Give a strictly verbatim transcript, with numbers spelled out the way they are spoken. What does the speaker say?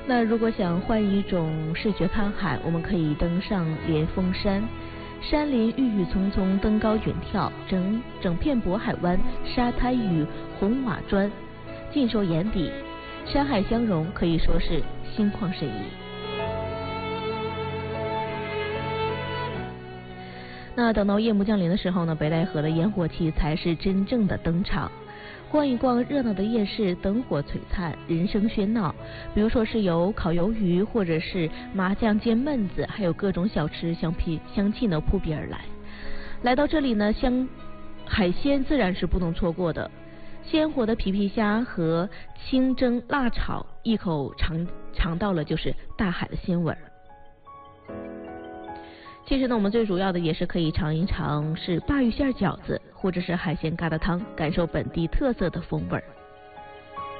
那如果想换一种视觉看海，我们可以登上连峰山，山林郁郁葱葱，登高远眺，整整片渤海湾沙滩与红瓦砖尽收眼底，山海相融，可以说是心旷神怡。那等到夜幕降临的时候呢，北戴河的烟火气才是真正的登场。逛一逛热闹的夜市，灯火璀璨，人声喧闹。比如说是有烤鱿鱼，或者是麻酱煎焖子，还有各种小吃香皮香气呢扑鼻而来。来到这里呢，香海鲜自然是不能错过的。鲜活的皮皮虾和清蒸辣炒，一口尝尝到了就是大海的鲜味儿。其实呢，我们最主要的也是可以尝一尝是鲅鱼馅饺子，或者是海鲜疙瘩汤，感受本地特色的风味儿。